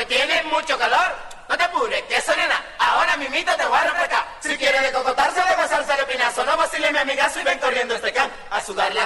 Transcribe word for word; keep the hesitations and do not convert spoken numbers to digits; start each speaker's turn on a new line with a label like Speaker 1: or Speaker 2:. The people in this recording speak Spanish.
Speaker 1: porque tienes mucho calor. No te apures, que eso nena, ahora mimito te voy a refrescar. Si quieres de cocotarse, de gozarse de pinazo, no vacile mi amigazo y ven corriendo este can a sudarle